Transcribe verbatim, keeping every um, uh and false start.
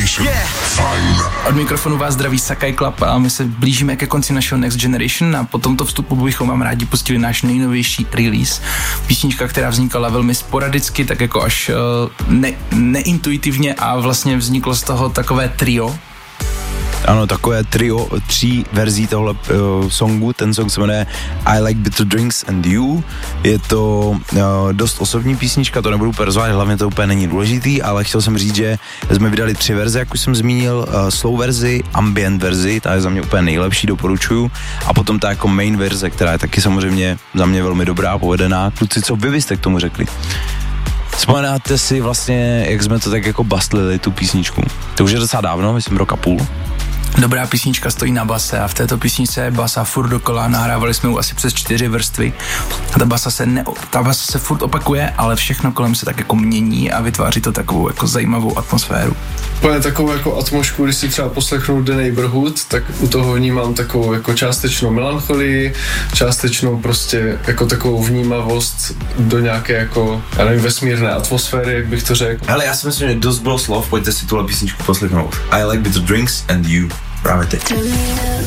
Generation. Yeah. Fajn. Od mikrofonu vás zdraví Sakai Club a my se blížíme ke konci našeho Next Generation a po tomto vstupu bychom vám rádi pustili náš nejnovější release. Písnička, která vznikala velmi sporadicky, tak jako až ne, neintuitivně a vlastně vzniklo z toho takové trio. Ano, takové trio tří verzí tohle uh, songu, ten song se jmenuje I Like Bitter Drinks and You, je to uh, dost osobní písnička, to nebudu úplně rozvádět, hlavně to úplně není důležitý, ale chtěl jsem říct, že jsme vydali tři verze, jak už jsem zmínil, uh, slow verzi, ambient verzi, ta je za mě úplně nejlepší, doporučuju, a potom ta jako main verze, která je taky samozřejmě za mě velmi dobrá, povedená. Kluci, co vy byste k tomu řekli? Vzpomínáte si vlastně, jak jsme to tak jako bastlili, tu písničku? To už je docela dávno, myslím rok a půl. Dobrá písnička stojí na base a v této písničce je basa furt dokola, nahrávali jsme ji asi přes čtyři vrstvy a ta basa se, ne, ta basa se furt opakuje, ale všechno kolem se tak jako mění a vytváří to takovou jako zajímavou atmosféru. Úplně takovou jako atmosféru, když si třeba poslechnu The Neighborhood, tak u toho vnímám takovou jako částečnou melancholii, částečnou prostě jako takovou vnímavost do nějaké jako, já nevím, vesmírné atmosféry, jak bych to řekl. Hele, já si myslím, že dost bylo slov, pojďte si tuhle písničku poslechnout. I Like Bitter Drinks and You. Právě teď.